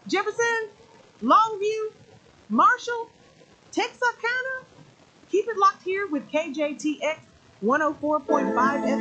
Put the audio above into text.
Jefferson, Longview, Marshall, Texarkana. Keep it locked here with KJTX 104.5